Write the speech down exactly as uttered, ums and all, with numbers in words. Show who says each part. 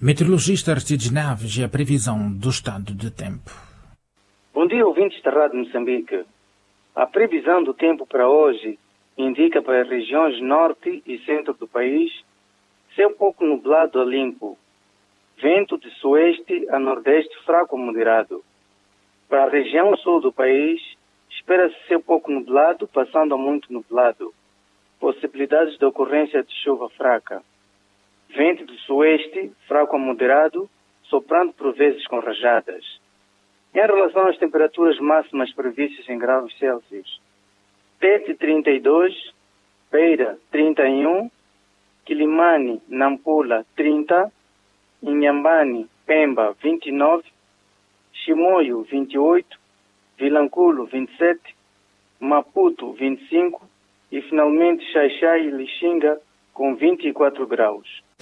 Speaker 1: Meteorologista Aristides Naves e a previsão do estado de tempo.
Speaker 2: Bom dia, ouvintes da Rádio Moçambique. A previsão do tempo para hoje indica para as regiões norte e centro do país céu pouco nublado a limpo, vento de sueste a nordeste fraco a moderado. Para a região sul do país, espera-se céu pouco nublado, passando a muito nublado. Possibilidades de ocorrência de chuva fraca. Vento do sueste, fraco a moderado, soprando por vezes com rajadas. Em relação às temperaturas máximas previstas em graus Celsius, Tete trinta e dois, Beira trinta e um, Quilimane, Nampula trinta, Inhambane, Pemba vinte e nove, Chimoio vinte e oito, Vilanculo vinte e sete, Maputo vinte e cinco e finalmente Xai-Xai e Lixinga com vinte e quatro graus.